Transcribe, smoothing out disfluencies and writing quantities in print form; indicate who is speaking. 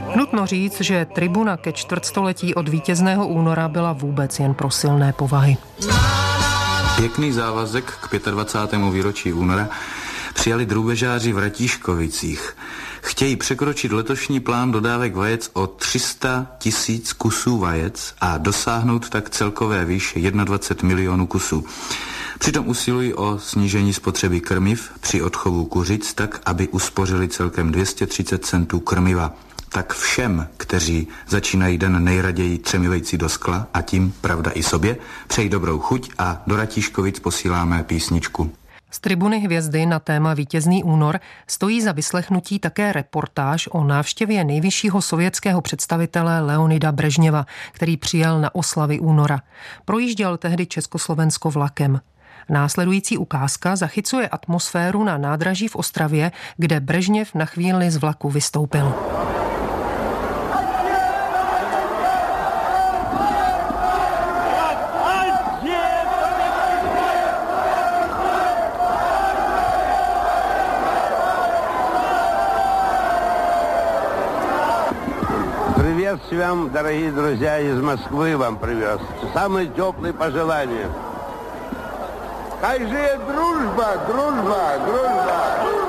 Speaker 1: Nutno říct, že tribuna ke čtvrtstoletí od vítězného února byla vůbec jen pro silné povahy.
Speaker 2: Pěkný závazek k 25. výročí února přijali drůbežáři v Ratíškovicích. Chtějí překročit letošní plán dodávek vajec o 300 000 kusů vajec a dosáhnout tak celkové výše 21 milionů kusů. Přitom usilují o snížení spotřeby krmiv při odchovu kuřic tak, aby uspořili celkem 230 centů krmiva. Tak všem, kteří začínají den nejraději 3 vejci do skla a tím, pravda, i sobě, přeji dobrou chuť a do Ratíškovic posíláme písničku.
Speaker 1: Z tribuny Hvězdy na téma Vítězný únor stojí za vyslechnutí také reportáž o návštěvě nejvyššího sovětského představitele Leonida Brežněva, který přijel na oslavy února. Projížděl tehdy Československo vlakem. Následující ukázka zachycuje atmosféru na nádraží v Ostravě, kde Brežněv na chvíli z vlaku vystoupil.
Speaker 3: Приветствую вам, дорогие друзья, из Москвы вам привез. Самые теплые пожелания. Как же дружба, дружба, дружба.